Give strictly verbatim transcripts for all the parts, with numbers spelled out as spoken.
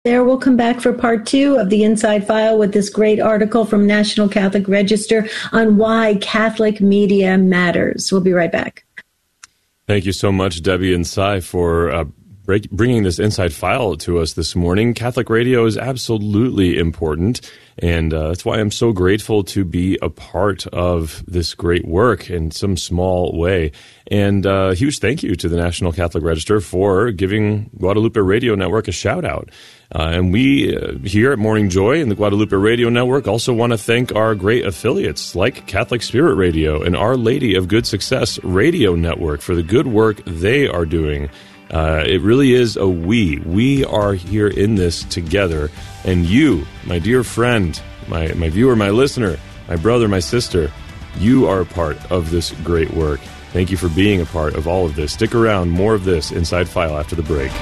There, we'll come back for part two of the Inside File with this great article from National Catholic Register on why Catholic media matters. We'll be right back. Thank you so much, Debbie and Cy, for uh, break, bringing this Inside File to us this morning. Catholic radio is absolutely important, and uh, that's why I'm so grateful to be a part of this great work in some small way. And a uh, huge thank you to the National Catholic Register for giving Guadalupe Radio Network a shout-out. Uh, and we uh, here at Morning Joy and the Guadalupe Radio Network also want to thank our great affiliates like Catholic Spirit Radio and Our Lady of Good Success Radio Network for the good work they are doing. Uh, it really is a we. We are here in this together. And you, my dear friend, my, my viewer, my listener, my brother, my sister, you are a part of this great work. Thank you for being a part of all of this. Stick around. More of this Inside File after the break.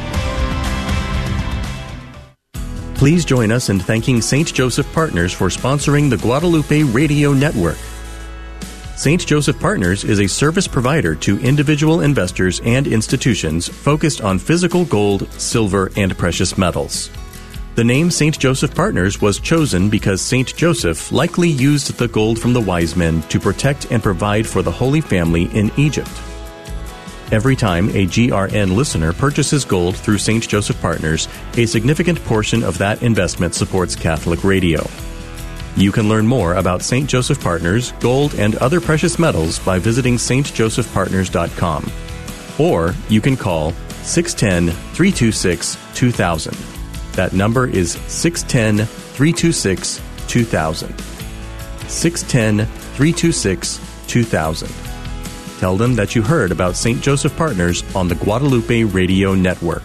Please join us in thanking Saint Joseph Partners for sponsoring the Guadalupe Radio Network. Saint Joseph Partners is a service provider to individual investors and institutions focused on physical gold, silver, and precious metals. The name Saint Joseph Partners was chosen because Saint Joseph likely used the gold from the wise men to protect and provide for the Holy Family in Egypt. Every time a G R N listener purchases gold through Saint Joseph Partners, a significant portion of that investment supports Catholic radio. You can learn more about Saint Joseph Partners, gold, and other precious metals by visiting s t joseph partners dot com. Or you can call six one zero, three two six, two thousand. That number is six one zero, three two six, two thousand. six one zero, three two six, two thousand. Tell them that you heard about Saint Joseph Partners on the Guadalupe Radio Network.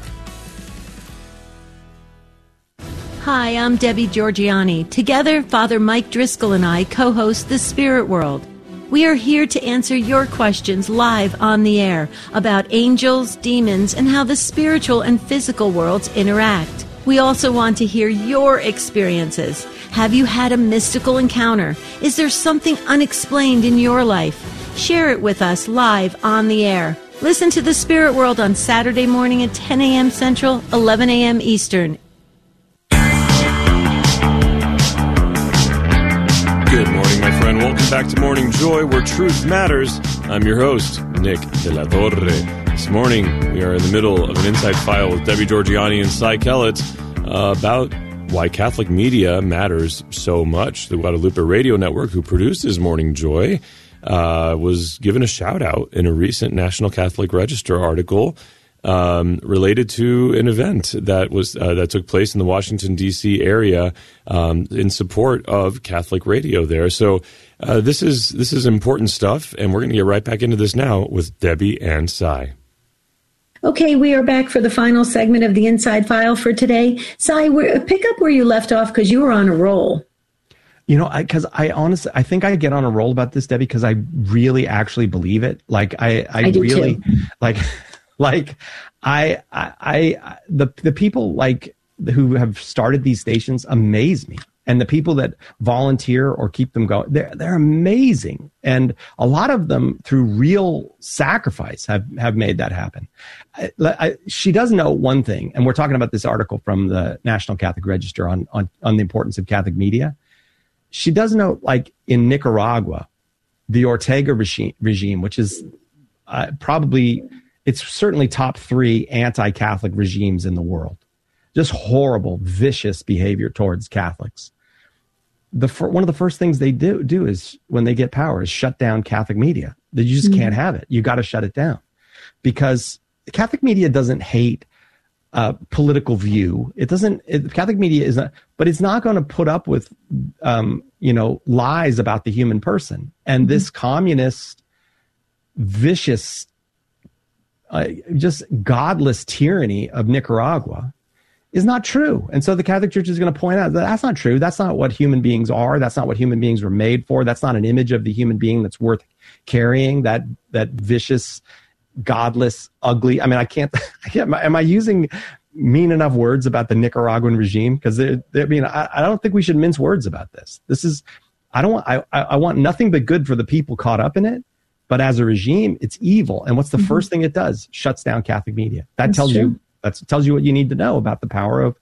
Hi, I'm Debbie Georgiani. Together, Father Mike Driscoll and I co-host The Spirit World. We are here to answer your questions live on the air about angels, demons, and how the spiritual and physical worlds interact. We also want to hear your experiences. Have you had a mystical encounter? Is there something unexplained in your life? Share it with us live on the air. Listen to The Spirit World on Saturday morning at ten a.m. Central, eleven a.m. Eastern. Good morning, my friend. Welcome back to Morning Joy, where truth matters. I'm your host, Nick De La Torre. This morning, we are in the middle of an Inside File with Debbie Georgiani and Cy Kellett uh, about why Catholic media matters so much. The Guadalupe Radio Network, who produces Morning Joy, uh, was given a shout-out in a recent National Catholic Register article Um, related to an event that was uh, that took place in the Washington, D C area um, in support of Catholic radio there. So uh, this is this is important stuff, and we're going to get right back into this now with Debbie and Cy. Okay, we are back for the final segment of the Inside File for today. Cy, pick up where you left off because you were on a roll. You know, because I, I honestly, I think I get on a roll about this, Debbie, because I really actually believe it. Like, I, I, I do really, too. like... Like I, I, I, the the people like who have started these stations amaze me, and the people that volunteer or keep them going, they're they're amazing, and a lot of them through real sacrifice have have made that happen. I, I, she does know one thing, and we're talking about this article from the National Catholic Register on on on the importance of Catholic media. She does know, like in Nicaragua, the Ortega regime, regime which is uh, probably. It's certainly top three anti-Catholic regimes in the world. Just horrible, vicious behavior towards Catholics. The one of the first things they do do is when they get power is shut down Catholic media. That you just mm-hmm. can't have it. You got to shut it down because Catholic media doesn't hate uh, political view. It doesn't. It, Catholic media is not, but it's not going to put up with um, you know lies about the human person and mm-hmm. this communist, vicious. Uh, just godless tyranny of Nicaragua is not true. And so the Catholic Church is going to point out that that's not true. That's not what human beings are. That's not what human beings were made for. That's not an image of the human being that's worth carrying, that that vicious, godless, ugly. I mean, I can't, I can't am I using mean enough words about the Nicaraguan regime? Because I mean, I, I don't think we should mince words about this. This is, I don't want, I, I want nothing but good for the people caught up in it. But as a regime, it's evil. And what's the mm-hmm. first thing it does? Shuts down Catholic media. That That's tells true. you that tells you what you need to know about the power of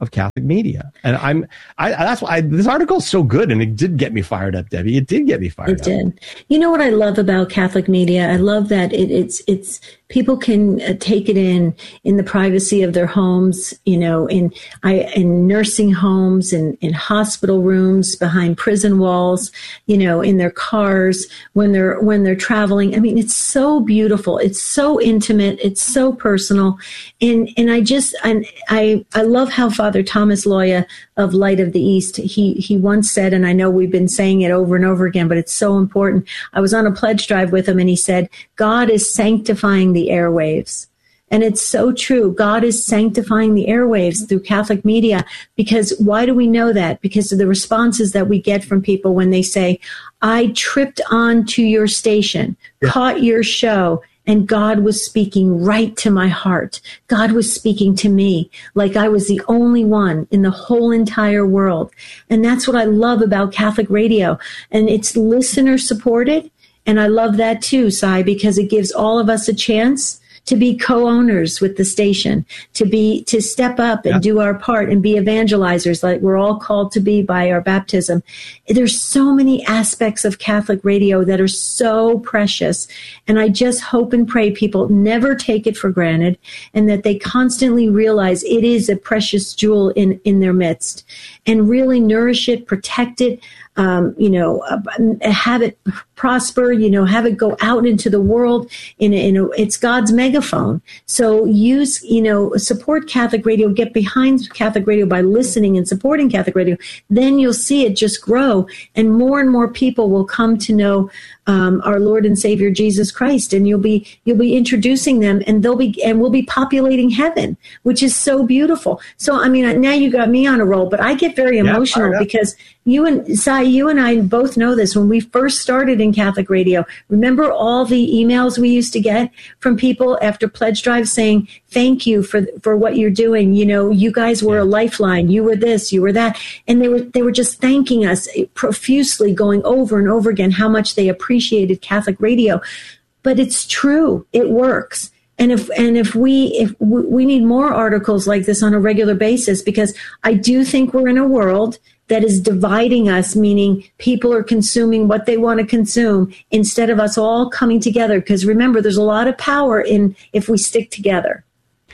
of Catholic media. And I'm, I, that's why I, this article is so good, and it did get me fired up, Debbie. It did get me fired it up. It did. You know what I love about Catholic media? I love that it, it's, it's, people can uh, take it in, in the privacy of their homes, you know, in, I, in nursing homes and in hospital rooms, behind prison walls, you know, in their cars, when they're, when they're traveling. I mean, it's so beautiful. It's so intimate. It's so personal. And, and I just, I, I, I love how Father Thomas Loya of Light of the East, he, he once said, and I know we've been saying it over and over again, but it's so important. I was on a pledge drive with him, and he said, God is sanctifying the airwaves. And it's so true. God is sanctifying the airwaves through Catholic media. Because why do we know that? Because of the responses that we get from people when they say, I tripped onto your station, yeah. caught your show, and God was speaking right to my heart. God was speaking to me like I was the only one in the whole entire world. And that's what I love about Catholic radio. And it's listener supported. And I love that too, Cy, because it gives all of us a chance to be co-owners with the station, to be, to step up and yeah. do our part and be evangelizers like we're all called to be by our baptism. There's so many aspects of Catholic radio that are so precious. And I just hope and pray people never take it for granted, and that they constantly realize it is a precious jewel in, in their midst, and really nourish it, protect it, um, you know, uh, have it prosper, you know, have it go out into the world. In a, in a, it's God's megaphone. So use, you know, support Catholic radio, get behind Catholic radio by listening and supporting Catholic radio. Then you'll see it just grow, and more and more people will come to know um, our Lord and Savior Jesus Christ, and you'll be you'll be introducing them, and they'll be and we'll be populating heaven, which is so beautiful. So I mean, now you got me on a roll, but I get very emotional yeah, because you and Cy, you and I both know this. When we first started in Catholic radio, remember all the emails we used to get from people after pledge drives saying, thank you for for what you're doing. You know, you guys were a lifeline. You were this, you were that. And they were they were just thanking us profusely, going over and over again how much they appreciated Catholic radio. But it's true. It works. And if and if we if we, we need more articles like this on a regular basis, because I do think we're in a world that is dividing us, meaning people are consuming what they want to consume instead of us all coming together. Because remember, there's a lot of power in if we stick together.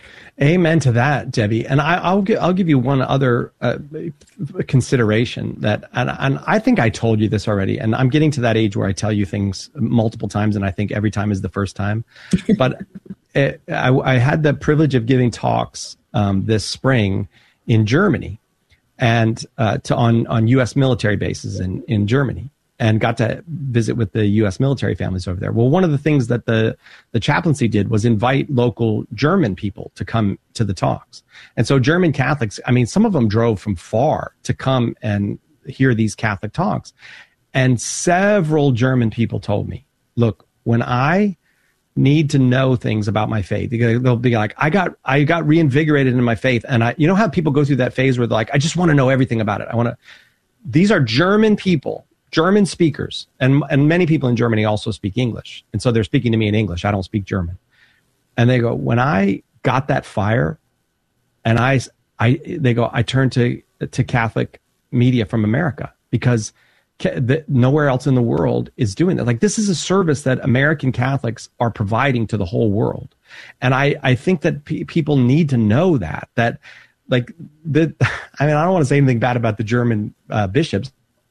Amen to that, Debbie. And I, I'll give I'll give you one other uh, consideration that, and, and I think I told you this already. And I'm getting to that age where I tell you things multiple times, and I think every time is the first time. But it, I, I had the privilege of giving talks um, this spring in Germany, and uh, to on on U S military bases in in Germany. And got to visit with the U S military families over there. Well, one of the things that the, the chaplaincy did was invite local German people to come to the talks. And so German Catholics, I mean, some of them drove from far to come and hear these Catholic talks. And several German people told me, look, when I need to know things about my faith, they'll be like, I got, I got reinvigorated in my faith. And I, you know how people go through that phase where they're like, I just want to know everything about it. I want to, these are German people. German speakers, and and many people in Germany also speak English. And so they're speaking to me in English. I don't speak German. And they go, when I got that fire, and I, I they go, I turned to, to Catholic media from America, because the, nowhere else in the world is doing that. Like, this is a service that American Catholics are providing to the whole world. And I, I think that pe- people need to know that, that like, the, I mean, I don't want to say anything bad about the German uh, bishops,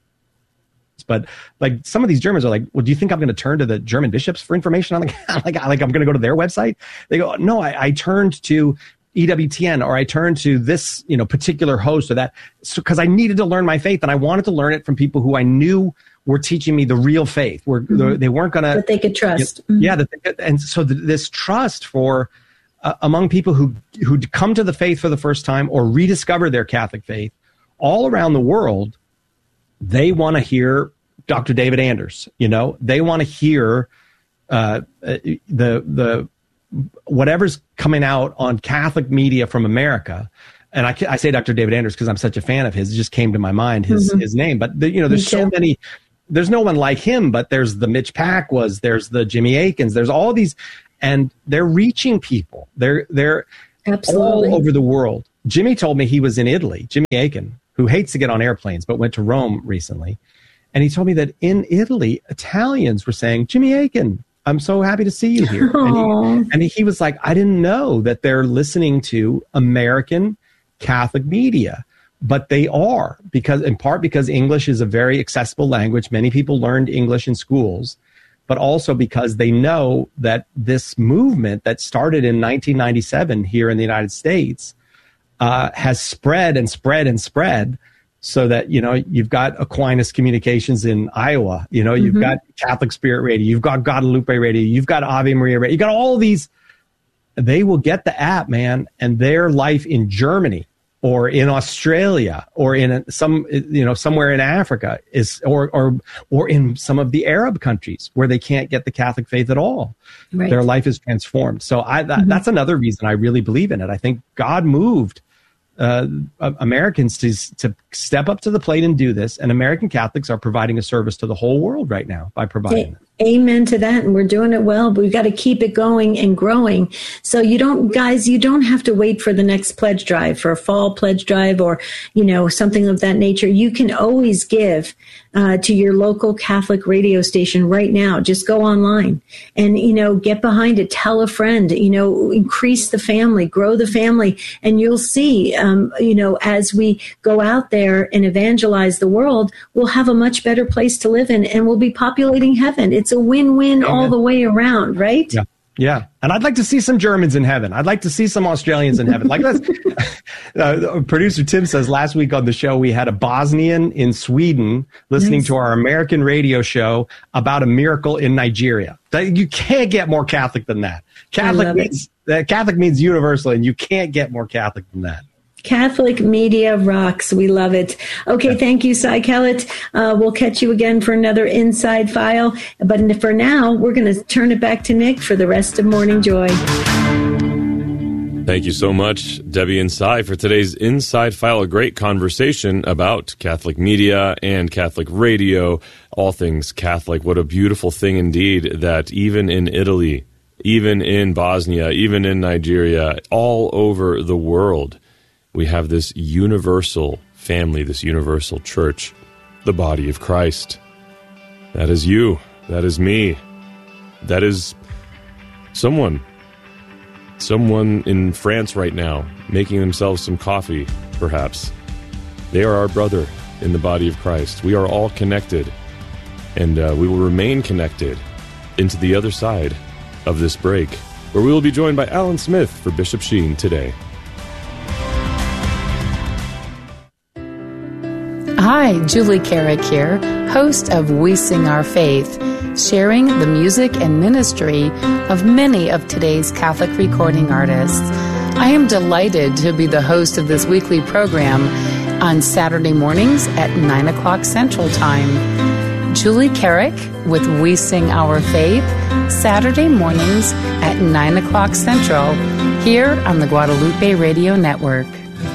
but like some of these Germans are like, well, do you think I'm going to turn to the German bishops for information on the, like, like I'm going to go to their website? They go, no, I, I turned to E W T N, or I turned to this, you know, particular host or that, because so, I needed to learn my faith, and I wanted to learn it from people who I knew were teaching me the real faith, where mm-hmm. they weren't going to, that they could trust. You know, mm-hmm. Yeah. That they, and so the, this trust for uh, among people who, who come to the faith for the first time or rediscover their Catholic faith all around the world, they want to hear Doctor David Anders. You know, they want to hear uh, the the whatever's coming out on Catholic media from America. And I, I say Doctor David Anders because I'm such a fan of his. It just came to my mind, his mm-hmm. his name. But the, you know, there's so many. There's no one like him. But there's the Mitch Packwas. There's the Jimmy Akins. There's all these, and they're reaching people. They're they're Absolutely. all over the world. Jimmy told me he was in Italy, Jimmy Akin, who hates to get on airplanes, but went to Rome recently. And he told me that in Italy, Italians were saying, Jimmy Akin, I'm so happy to see you here. And he, and he was like, I didn't know that they're listening to American Catholic media, but they are, because in part because English is a very accessible language. Many people learned English in schools, but also because they know that this movement that started in nineteen ninety-seven here in the United States uh, has spread and spread and spread. So that, you know, you've got Aquinas Communications in Iowa, you know, you've mm-hmm. got Catholic Spirit Radio, you've got Guadalupe Radio, you've got Ave Maria Radio, you got all these. They will get the app, man, and their life in Germany or in Australia or in some, you know, somewhere in Africa is, or or or in some of the Arab countries where they can't get the Catholic faith at all. Right. Their life is transformed. So I that, mm-hmm. that's another reason I really believe in it. I think God moved Uh, Americans to to step up to the plate and do this, and American Catholics are providing a service to the whole world right now by providing it. Amen to that, and we're doing it well, but we've got to keep it going and growing. So you don't, guys, you don't have to wait for the next pledge drive, for a fall pledge drive or, you know, something of that nature. You can always give uh, to your local Catholic radio station right now. Just go online and, you know, get behind it. Tell a friend, you know, increase the family, grow the family, and you'll see, um, you know, as we go out there and evangelize the world, we'll have a much better place to live in, and we'll be populating heaven. It's a win-win Amen. All the way around, right? Yeah. Yeah. And I'd like to see some Germans in heaven. I'd like to see some Australians in heaven. Like that's, uh, producer Tim says last week on the show, we had a Bosnian in Sweden listening nice. to our American radio show about a miracle in Nigeria. You can't get more Catholic than that. Catholic means, uh, Catholic means universal, and you can't get more Catholic than that. Catholic media rocks. We love it. Okay, thank you, Cy Kellett. Uh, we'll catch you again for another Inside File. But for now, we're going to turn it back to Nick for the rest of Morning Joy. Thank you so much, Debbie and Cy, for today's Inside File. A great conversation about Catholic media and Catholic radio, all things Catholic. What a beautiful thing indeed that even in Italy, even in Bosnia, even in Nigeria, all over the world, we have this universal family, this universal church, the body of Christ. That is you. That is me. That is someone. Someone in France right now making themselves some coffee, perhaps. They are our brother in the body of Christ. We are all connected, and uh, we will remain connected into the other side of this break, where we will be joined by Alan Smith for Bishop Sheen today. Hi, Julie Carrick here, host of We Sing Our Faith, sharing the music and ministry of many of today's Catholic recording artists. I am delighted to be the host of this weekly program on Saturday mornings at nine o'clock Central Time. Julie Carrick with We Sing Our Faith, Saturday mornings at nine o'clock Central, here on the Guadalupe Radio Network.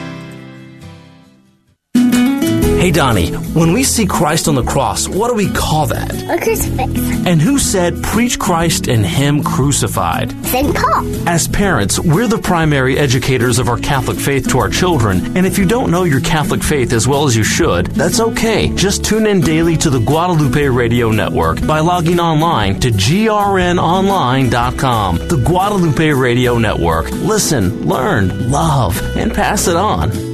Hey, Donnie, when we see Christ on the cross, what do we call that? A crucifix. And who said, preach Christ and Him crucified? Saint Paul. As parents, we're the primary educators of our Catholic faith to our children, and if you don't know your Catholic faith as well as you should, that's okay. Just tune in daily to the Guadalupe Radio Network by logging online to G R N online dot com. The Guadalupe Radio Network. Listen, learn, love, and pass it on.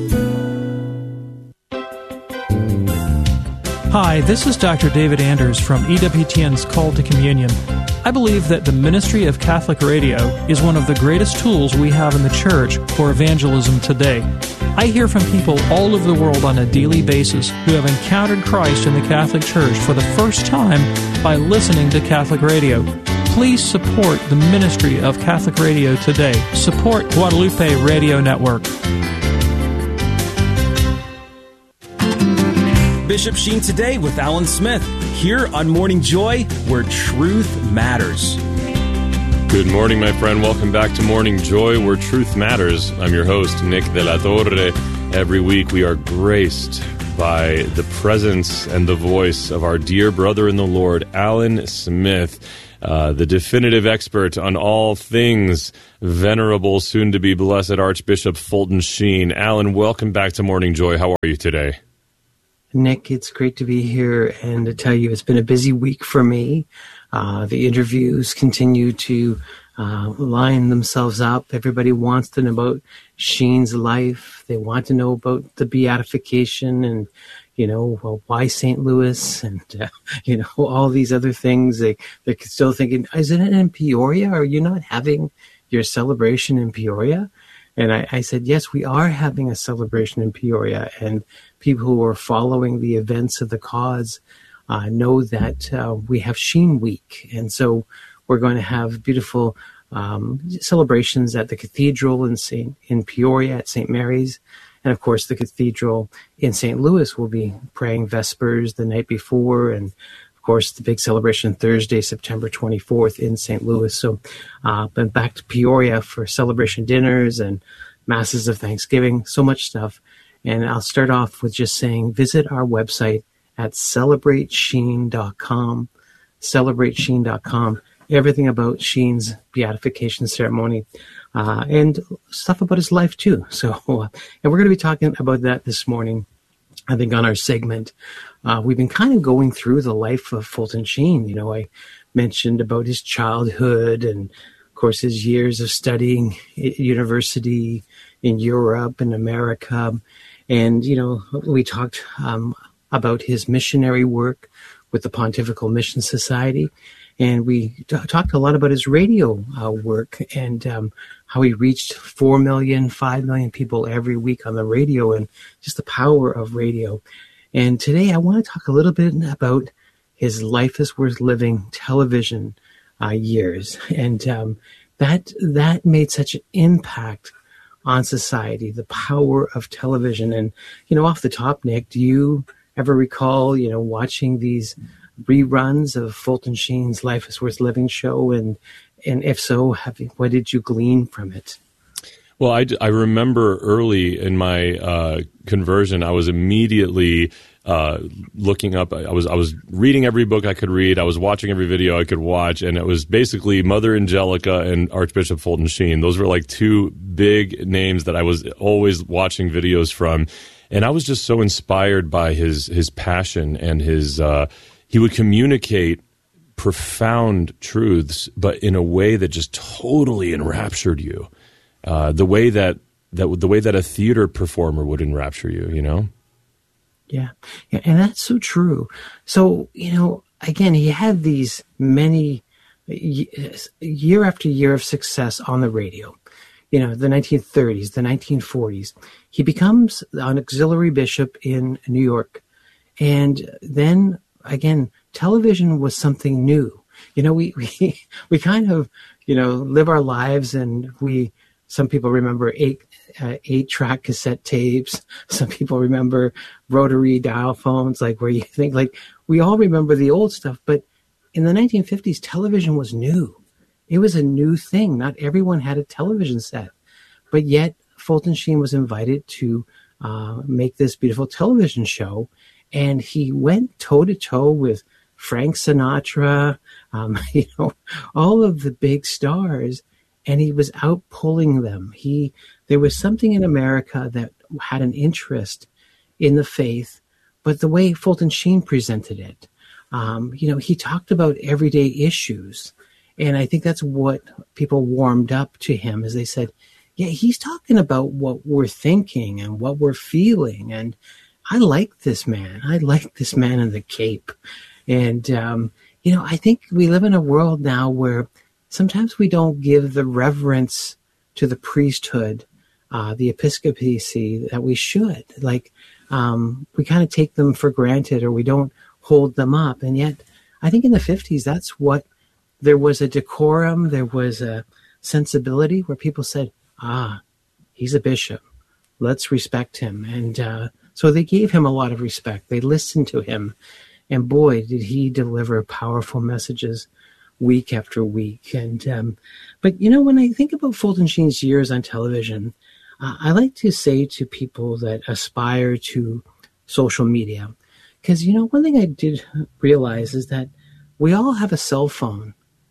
Hi, this is Doctor David Anders from E W T N's Call to Communion. I believe that the ministry of Catholic radio is one of the greatest tools we have in the Church for evangelism today. I hear from people all over the world on a daily basis who have encountered Christ in the Catholic Church for the first time by listening to Catholic radio. Please support the ministry of Catholic radio today. Support Guadalupe Radio Network. Bishop Sheen today with Alan Smith, here on Morning Joy, where truth matters. Good morning, my friend. Welcome back to Morning Joy, where truth matters. I'm your host, Nick de la Torre. Every week we are graced by the presence and the voice of our dear brother in the Lord, Alan Smith. uh, the definitive expert on all things venerable, soon-to-be blessed Archbishop Fulton Sheen. Alan, welcome back to Morning Joy. How are you today? Nick, it's great to be here and to tell you it's been a busy week for me. Uh, the interviews continue to uh, line themselves up. Everybody wants to know about Sheen's life. They want to know about the beatification and, you know, well, why Saint Louis and, uh, you know, all these other things. They, they're still thinking, isn't it in Peoria? Are you not having your celebration in Peoria? And I, I said, yes, we are having a celebration in Peoria. And people who are following the events of the cause uh, know that uh, we have Sheen Week. And so we're going to have beautiful um, celebrations at the cathedral in Saint in Peoria at Saint Mary's. And, of course, the cathedral in Saint Louis will be praying Vespers the night before. And, of course, the big celebration Thursday, September twenty-fourth in Saint Louis. So uh, but back to Peoria for celebration dinners and masses of Thanksgiving, so much stuff. And I'll start off with just saying visit our website at celebrate sheen dot com, celebrate sheen dot com. Everything about Sheen's beatification ceremony uh, and stuff about his life, too. So, uh, and we're going to be talking about that this morning, I think, on our segment. Uh, we've been kind of going through the life of Fulton Sheen. You know, I mentioned about his childhood and, of course, his years of studying at university in Europe and America. And, you know, we talked um, about his missionary work with the Pontifical Mission Society. And we t- talked a lot about his radio uh, work and um, how he reached four million, five million people every week on the radio and just the power of radio. And today I want to talk a little bit about his Life is Worth Living television uh, years. And um, that that made such an impact on society, the power of television. And, you know, off the top, Nick, do you ever recall, you know, watching these reruns of Fulton Sheen's Life is Worth Living show? And and if so, have you, what did you glean from it? Well, I, I remember early in my uh, conversion, I was immediately uh, looking up. I was I was reading every book I could read. I was watching every video I could watch, and it was basically Mother Angelica and Archbishop Fulton Sheen. Those were like two big names that I was always watching videos from, and I was just so inspired by his his passion and his. Uh, he would communicate profound truths, but in a way that just totally enraptured you. Uh, the way that, that the way that a theater performer would enrapture you, you know? Yeah. yeah, and that's so true. So, you know, again, he had these many year after year of success on the radio. You know, the nineteen thirties, the nineteen forties. He becomes an auxiliary bishop in New York. And then, again, television was something new. You know, we, we, we kind of, you know, live our lives and we... Some people remember eight, uh, eight-track cassette tapes. Some people remember rotary dial phones, like where you think, like, we all remember the old stuff. But in the nineteen fifties, television was new. It was a new thing. Not everyone had a television set. But yet, Fulton Sheen was invited to uh, make this beautiful television show. And he went toe-to-toe with Frank Sinatra, um, you know, all of the big stars. And he was out pulling them. He, there was something in America that had an interest in the faith, but the way Fulton Sheen presented it, um, you know, he talked about everyday issues. And I think that's what people warmed up to him as they said, yeah, he's talking about what we're thinking and what we're feeling. And I like this man. I like this man in the cape. And, um, you know, I think we live in a world now where sometimes we don't give the reverence to the priesthood, uh, the episcopacy that we should. Like, um, we kind of take them for granted or we don't hold them up. And yet, I think in the fifties, that's what, there was a decorum, there was a sensibility where people said, ah, he's a bishop. Let's respect him. And uh, so they gave him a lot of respect. They listened to him. And boy, did he deliver powerful messages week after week. And um, but, you know, when I think about Fulton Sheen's years on television, uh, I like to say to people that aspire to social media, because, you know, one thing I did realize is that we all have a cell phone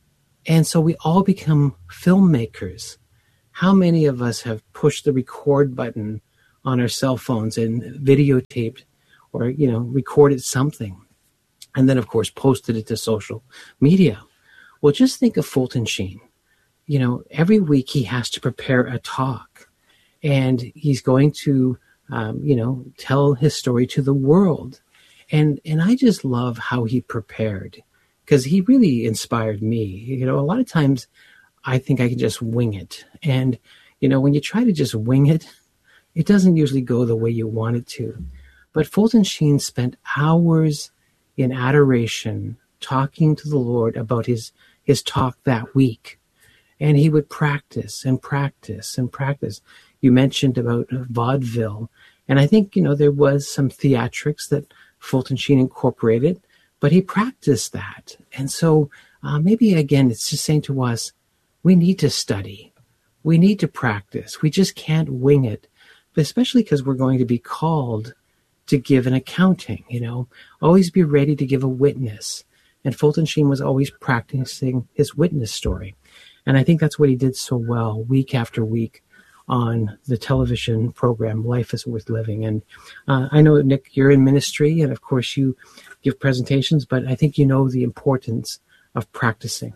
And so we all become filmmakers. How many of us have pushed the record button on our cell phones and videotaped or, you know, recorded something and then, of course, posted it to social media? Well, just think of Fulton Sheen. You know, every week he has to prepare a talk, and he's going to, um, you know, tell his story to the world. And and I just love how he prepared, because he really inspired me. You know, a lot of times I think I can just wing it. And, you know, when you try to just wing it, it doesn't usually go the way you want it to. But Fulton Sheen spent hours in adoration talking to the Lord about his, his talk that week. And he would practice and practice and practice. You mentioned about vaudeville. And I think, you know, there was some theatrics that Fulton Sheen incorporated, but he practiced that. And so uh, maybe, again, it's just saying to us, we need to study. We need to practice. We just can't wing it, but especially because we're going to be called to give an accounting, you know, always be ready to give a witness. And Fulton Sheen was always practicing his witness story. And I think that's what he did so well week after week on the television program, Life is Worth Living. And uh, I know, Nick, you're in ministry, and of course you give presentations, but I think you know the importance of practicing.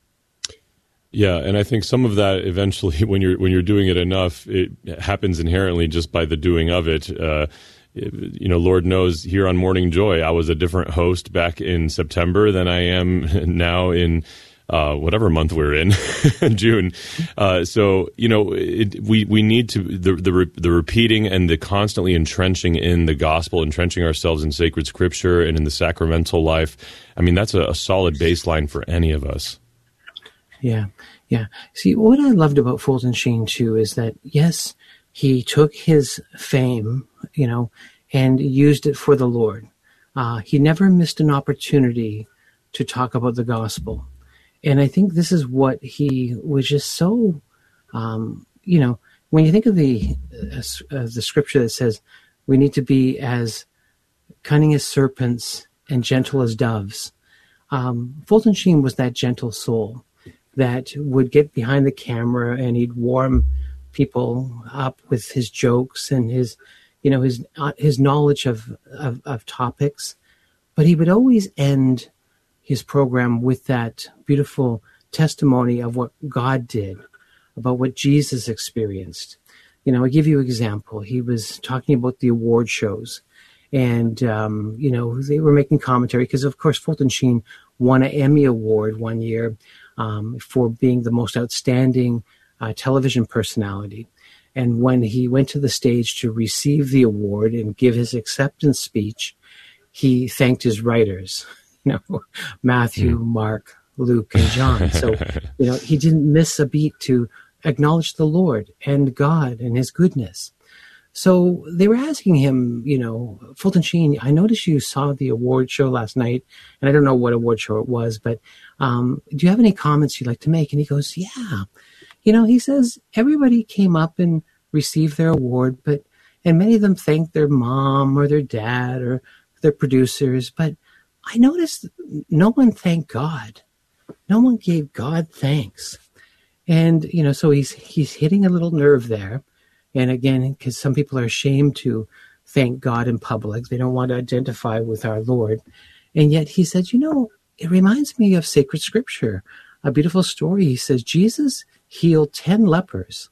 Yeah, and I think some of that eventually, when you're when you're doing it enough, it happens inherently just by the doing of it. Uh, you know, Lord knows, here on Morning Joy, I was a different host back in September than I am now in uh, whatever month we're in, June. Uh, so, you know, it, we we need to the the the repeating and the constantly entrenching in the gospel, entrenching ourselves in sacred scripture and in the sacramental life. I mean, that's a, a solid baseline for any of us. Yeah, yeah. See, what I loved about Fulton Sheen, too, is that, yes, he took his fame, you know, and used it for the Lord. Uh, he never missed an opportunity to talk about the gospel. And I think this is what he was just so, um, you know, when you think of the uh, uh, the scripture that says we need to be as cunning as serpents and gentle as doves, um, Fulton Sheen was that gentle soul that would get behind the camera and he'd warm people up with his jokes and his, you know, his uh, his knowledge of, of of topics. But he would always end his program with that beautiful testimony of what God did, about what Jesus experienced. You know, I'll give you an example. He was talking about the award shows, and, um, you know, they were making commentary because, of course, Fulton Sheen won an Emmy Award one year um, for being the most outstanding uh, television personality. And when he went to the stage to receive the award and give his acceptance speech, he thanked his writers, you know, Matthew, mm. Mark, Luke, and John. So, you know, he didn't miss a beat to acknowledge the Lord and God and his goodness. So they were asking him, you know, Fulton Sheen, I noticed you saw the award show last night, and I don't know what award show it was, but um, do you have any comments you'd like to make? And he goes, yeah. You know, he says everybody came up and received their award, but and many of them thanked their mom or their dad or their producers, but I noticed no one thanked God. No one gave God thanks. And, you know, so he's he's hitting a little nerve there. And again, because some people are ashamed to thank God in public. They don't want to identify with our Lord. And yet he said, you know, it reminds me of sacred scripture, a beautiful story. He says, Jesus healed ten lepers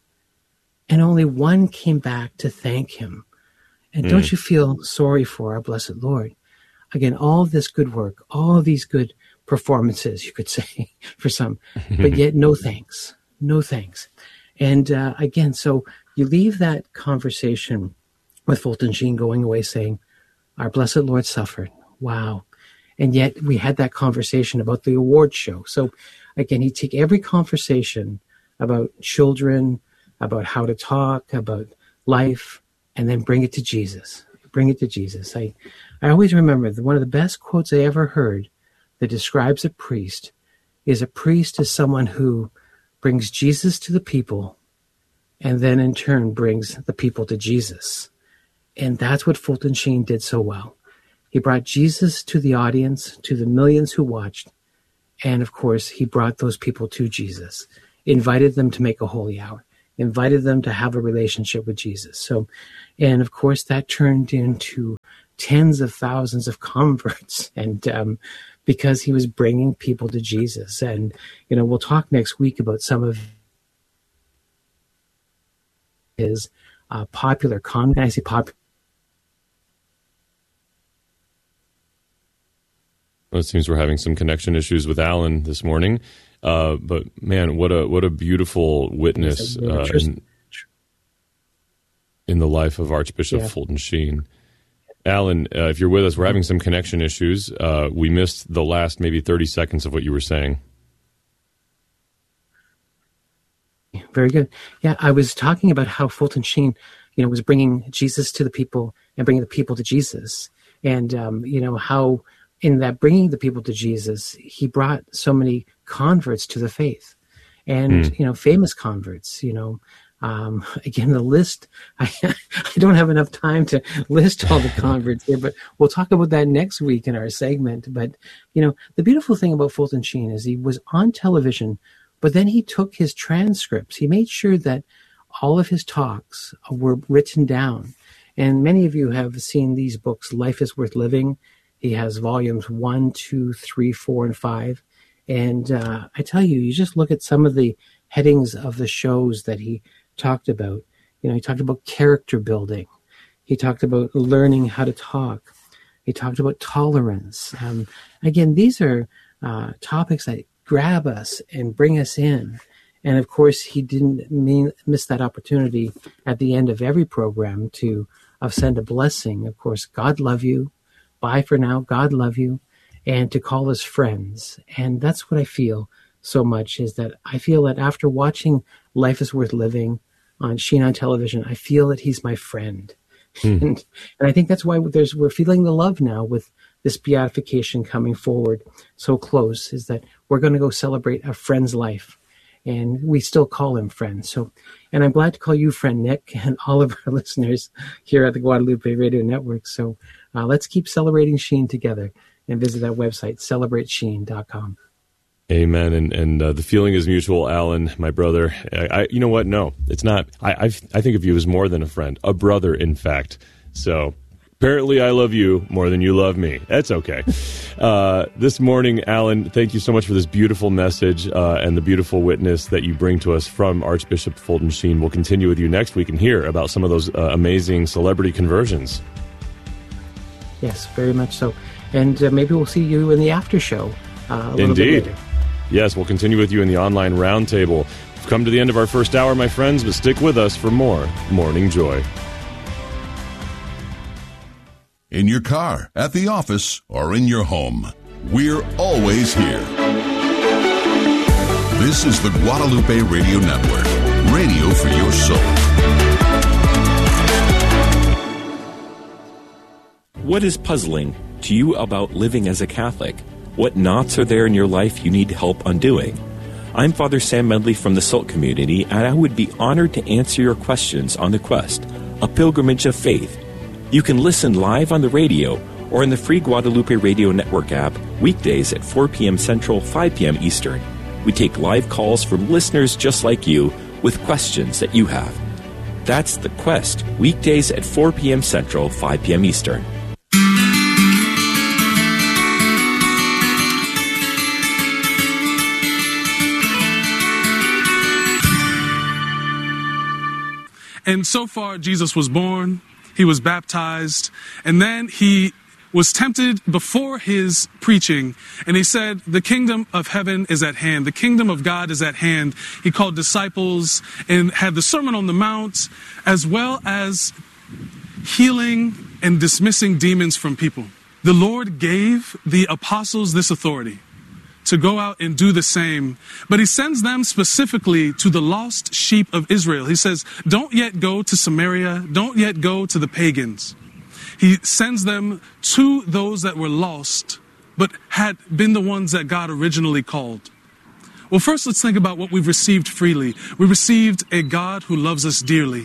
and only one came back to thank him. And mm. don't you feel sorry for our blessed Lord? Again, all this good work, all these good performances, you could say, for some, but yet no thanks, no thanks. And uh, again, so you leave that conversation with Fulton Sheen going away saying, our blessed Lord suffered. Wow. And yet we had that conversation about the award show. So again, he'd take every conversation about children, about how to talk, about life, and then bring it to Jesus. Bring it to Jesus. I, I always remember that one of the best quotes I ever heard that describes a priest is a priest is someone who brings Jesus to the people and then in turn brings the people to Jesus. And that's what Fulton Sheen did so well. He brought Jesus to the audience, to the millions who watched, And of course, he brought those people to Jesus, invited them to make a holy hour, invited them to have a relationship with Jesus. So, and of course, that turned into tens of thousands of converts, and um, because he was bringing people to Jesus. And, you know, we'll talk next week about some of his uh, popular converts. I say popular. Well, it seems we're having some connection issues with Alan this morning, uh, but man, what a what a beautiful witness uh, in, in the life of Archbishop yeah. Fulton Sheen. Alan, uh, if you're with us, we're having some connection issues. Uh, we missed the last maybe thirty seconds of what you were saying. Very good. Yeah, I was talking about how Fulton Sheen, you know, was bringing Jesus to the people and bringing the people to Jesus, and um, you know how. In that bringing the people to Jesus, he brought so many converts to the faith, and mm. you know, famous converts. You know, um, again, the list. I, I don't have enough time to list all the converts here, but we'll talk about that next week in our segment. But you know, the beautiful thing about Fulton Sheen is he was on television, but then he took his transcripts. He made sure that all of his talks were written down, and many of you have seen these books, Life is Worth Living. He has volumes one, two, three, four, and five. And uh, I tell you, you just look at some of the headings of the shows that he talked about. You know, he talked about character building. He talked about learning how to talk. He talked about tolerance. Um, again, these are uh, topics that grab us and bring us in. And of course, he didn't mean, miss that opportunity at the end of every program to uh, send a blessing. Of course, God love you. Bye for now. God love you. And to call us friends. And that's what I feel so much, is that I feel that after watching Life is Worth Living on Sheen on television, I feel that he's my friend. Hmm. And, and I think that's why there's, we're feeling the love now with this beatification coming forward so close, is that we're going to go celebrate a friend's life. And we still call him friend. So, and I'm glad to call you friend, Nick, and all of our listeners here at the Guadalupe Radio Network. So uh, let's keep celebrating Sheen together, and visit that website, celebrate sheen dot com. Amen. And and uh, the feeling is mutual, Alan, my brother. I, I you know what? No, it's not. I I've, I think of you as more than a friend, a brother, in fact. So apparently I love you more than you love me. That's okay. Uh, this morning, Alan, thank you so much for this beautiful message uh, and the beautiful witness that you bring to us from Archbishop Fulton Sheen. We'll continue with you next week and hear about some of those uh, amazing celebrity conversions. Yes, very much so. And uh, maybe we'll see you in the after show uh, a little Indeed. bit later. Yes, we'll continue with you in the online roundtable. We've come to the end of our first hour, my friends, but stick with us for more Morning Joy. In your car, at the office, or in your home, we're always here. This is the Guadalupe Radio Network, radio for your soul. What is puzzling to you about living as a Catholic? What knots are there in your life you need help undoing? I'm Father Sam Medley from the Salt Community, and I would be honored to answer your questions on The Quest, a pilgrimage of faith. You can listen live on the radio or in the free Guadalupe Radio Network app weekdays at four p.m. Central, five p.m. Eastern. We take live calls from listeners just like you with questions that you have. That's The Quest, weekdays at four p.m. Central, five p.m. Eastern. And so far, Jesus was born, he was baptized, and then he was tempted before his preaching, and he said, the kingdom of heaven is at hand. The kingdom of God is at hand. He called disciples and had the Sermon on the Mount, as well as healing and dismissing demons from people. The Lord gave the apostles this authority to go out and do the same. But he sends them specifically to the lost sheep of Israel. He says, don't yet go to Samaria. Don't yet go to the pagans. He sends them to those that were lost, but had been the ones that God originally called. Well, first, let's think about what we've received freely. We received a God who loves us dearly.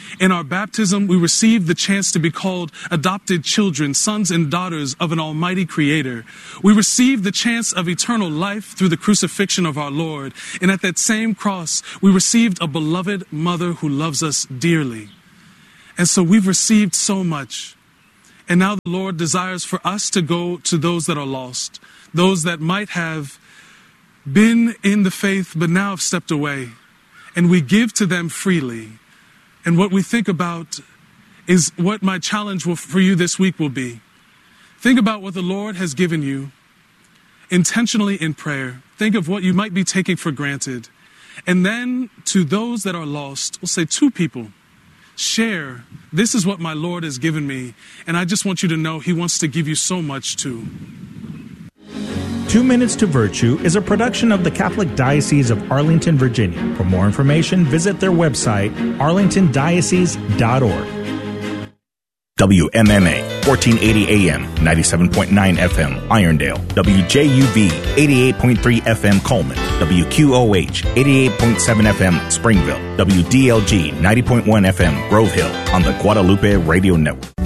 In our baptism, we received the chance to be called adopted children, sons and daughters of an almighty creator. We received the chance of eternal life through the crucifixion of our Lord. And at that same cross, we received a beloved mother who loves us dearly. And so we've received so much. And now the Lord desires for us to go to those that are lost, those that might have been in the faith but now have stepped away. And we give to them freely. And what we think about is what my challenge will, for you this week will be. Think about what the Lord has given you intentionally in prayer. Think of what you might be taking for granted. And then to those that are lost, we'll say two people, share, this is what my Lord has given me. And I just want you to know he wants to give you so much too. Two Minutes to Virtue is a production of the Catholic Diocese of Arlington, Virginia. For more information, visit their website, arlington diocese dot org. W M M A, fourteen eighty A M, ninety-seven point nine F M, Irondale. W J U V, eighty-eight point three F M, Coleman. W Q O H, eighty-eight point seven F M, Springville. W D L G, ninety point one F M, Grove Hill, on the Guadalupe Radio Network.